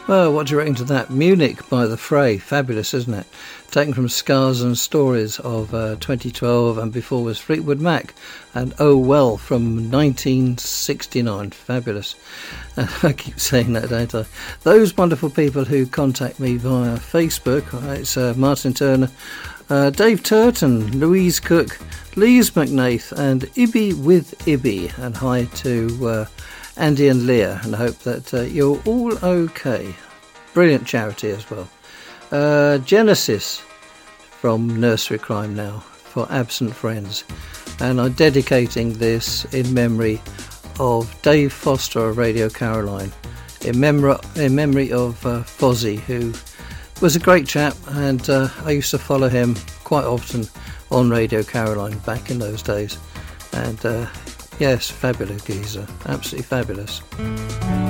Well, what do you reckon to that? Munich by The Fray. Fabulous, isn't it? Taken from Scars and Stories of 2012, and before was Fleetwood Mac and Oh Well from 1969. Fabulous. I keep saying that, don't I? Those wonderful people who contact me via Facebook. It's Martin Turner, Dave Turton, Louise Cook, Lise McNaith and Ibby with Ibby. And hi to Andy and Leah, and I hope that you're all okay. Brilliant charity as well. Genesis from Nursery Crime Now for Absent Friends, and I'm dedicating this in memory of Dave Foster of Radio Caroline, in memory of Fozzie, who was a great chap, and I used to follow him quite often on Radio Caroline back in those days. And yes, fabulous geezer, absolutely fabulous.